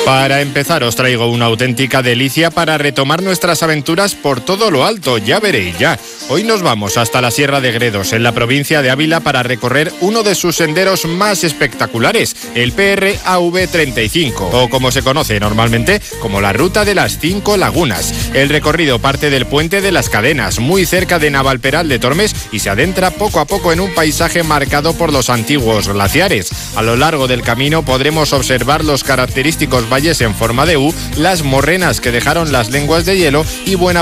Para empezar, os traigo una auténtica delicia para retomar nuestras aventuras por todo lo alto, ya veréis ya. Hoy nos vamos hasta la Sierra de Gredos, en la provincia de Ávila, para recorrer uno de sus senderos más espectaculares, el PRAV 35, o como se conoce normalmente, como la Ruta de las 5 Lagunas. El recorrido parte del Puente de las Cadenas, muy cerca de Navalperal de Tormes, y se adentra poco a poco en un paisaje marcado por los antiguos glaciares. A lo largo del camino podremos observar los característicos valles en forma de U, las morrenas que dejaron las lenguas de hielo y buena